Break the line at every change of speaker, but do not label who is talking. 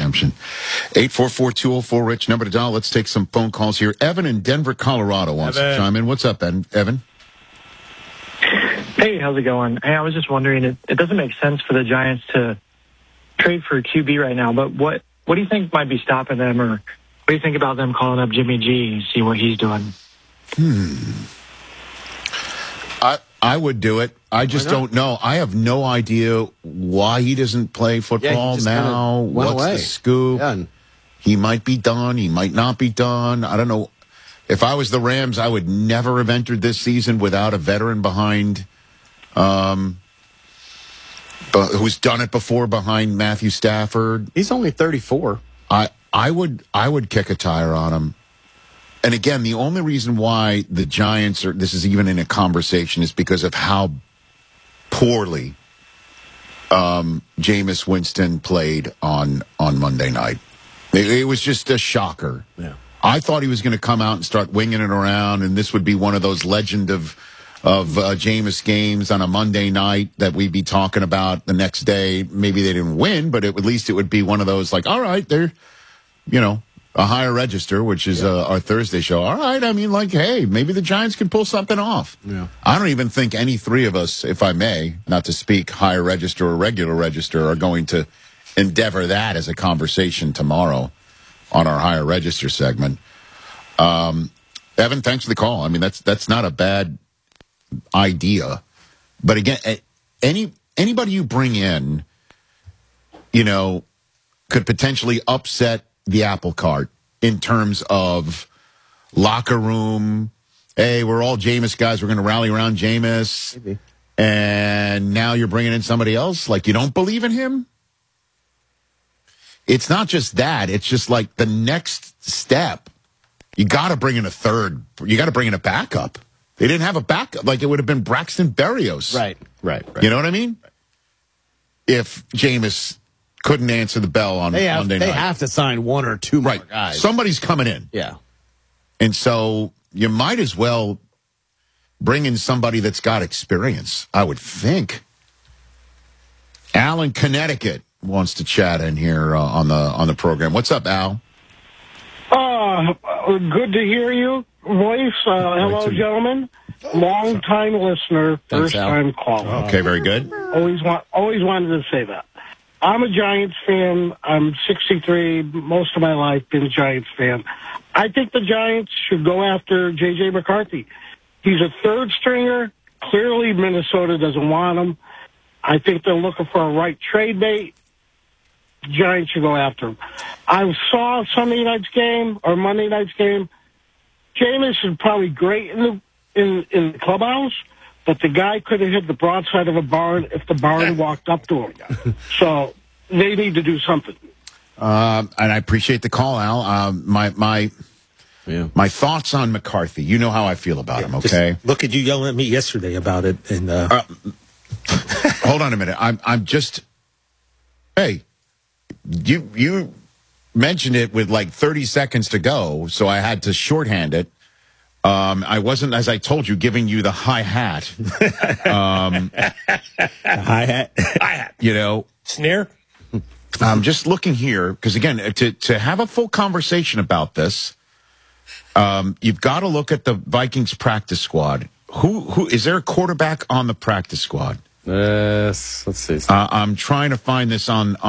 redemption. 844-204-RICH, number to dial. Let's take some phone calls here. Evan in Denver, Colorado wants to chime in. What's up, Evan?
Hey, how's it going? Hey, I was just wondering, it doesn't make sense for the Giants to trade for a QB right now, but what do you think might be stopping them, or what do you think about them calling up Jimmy G and see what he's doing?
I would do it. I just don't know. I have no idea why he doesn't play football now. What's the scoop? Yeah. He might be done. He might not be done. I don't know. If I was the Rams, I would never have entered this season without a veteran behind, who's done it before behind Matthew Stafford.
He's only 34.
I would kick a tire on him. And again, the only reason why the Giants this is even in a conversation is because of how poorly Jameis Winston played on Monday night. It was just a shocker.
Yeah.
I thought he was going to come out and start winging it around, and this would be one of those legend of Jameis games on a Monday night that we'd be talking about the next day. Maybe they didn't win, but at least it would be one of those like, all right, they're, a higher register, which is our Thursday show. All right, I mean, like, hey, maybe the Giants can pull something off.
Yeah.
I don't even think any three of us, if I may, not to speak higher register or regular register, are going to endeavor that as a conversation tomorrow on our higher register segment. Evan, thanks for the call. I mean, that's not a bad idea. But again, anybody you bring in, could potentially upset the apple cart in terms of locker room. Hey, we're all Jameis guys. We're going to rally around Jameis.
Maybe.
And now you're bringing in somebody else? Like, you don't believe in him? It's not just that. It's just like the next step. You got to bring in a third. You got to bring in a backup. They didn't have a backup. Like, it would have been Braxton Berrios.
Right.
You know what I mean? If Jameis couldn't answer the bell on Monday night.
They have to sign one or two more guys.
Somebody's coming in.
Yeah.
And so you might as well bring in somebody that's got experience, I would think. Al in Connecticut wants to chat in here on the program. What's up, Al?
Good to hear you voice. Hello, gentlemen. Long-time listener, first-time caller.
Okay, very good.
Always wanted to say that. I'm a Giants fan. I'm 63. Most of my life been a Giants fan. I think the Giants should go after J.J. McCarthy. He's a third stringer. Clearly, Minnesota doesn't want him. I think they're looking for a right trade bait. The Giants should go after him. I saw Sunday night's game or Monday night's game. Jameis is probably great in the clubhouse, but the guy could have hit the broadside of a barn if the barn walked up to him. So they need to do something.
And I appreciate the call, Al. My thoughts on McCarthy. You know how I feel about him, okay?
Look at you yelling at me yesterday about it. And
hold on a minute. I'm just. Hey, you mentioned it with like 30 seconds to go, so I had to shorthand it. I wasn't, as I told you, giving you the high hat.
High hat.
Snare. I'm just looking here because again, to have a full conversation about this, you've got to look at the Vikings practice squad. Who is there a quarterback on the practice squad?
Let's see.
I'm trying to find this on